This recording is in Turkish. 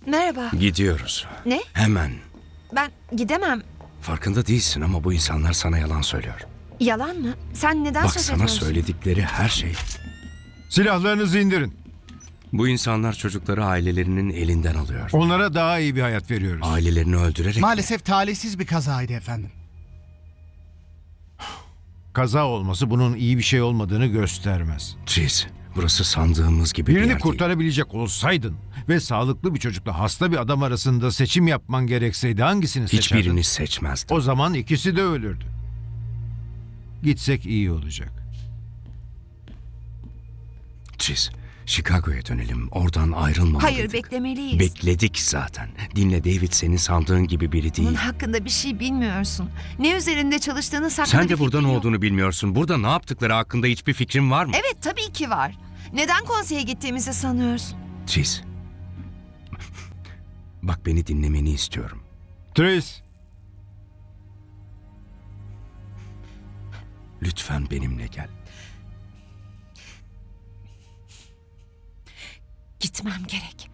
Merhaba. Gidiyoruz. Ne? Hemen. Ben gidemem. Farkında değilsin ama bu insanlar sana yalan söylüyor. Yalan mı? Sen neden Bak söz sana ediyorsun? söyledikleri her şey. Silahlarınızı indirin. Bu insanlar çocukları ailelerinin elinden alıyor. Onlara daha iyi bir hayat veriyoruz. Ailelerini öldürerek. Maalesef talihsiz bir kazaydı efendim. Kaza olması bunun iyi bir şey olmadığını göstermez. Tris, burası sandığımız gibi bir Birini yer değil. kurtarabilecek olsaydın ve sağlıklı bir çocukla hasta bir adam arasında seçim yapman gerekseydi hangisini seçerdin? Hiçbirini seçmezdim. O zaman ikisi de ölürdü. Gitsek iyi olacak. Tris, Chicago'ya dönelim. Oradan ayrılmamalıydık. Hayır, beklemeliyiz. Bekledik zaten. Dinle, David senin sandığın gibi biri değil. Onun hakkında bir şey bilmiyorsun. Ne üzerinde çalıştığını saklı Sen bir de burada fikrin ne yok. olduğunu bilmiyorsun. Burada ne yaptıkları hakkında hiçbir fikrin var mı? Evet, tabii ki var. Neden konseye gittiğimizi sanıyorsun? Tris. Bak beni dinlemeni istiyorum. Tris, Lütfen benimle gel. Gitmem gerek.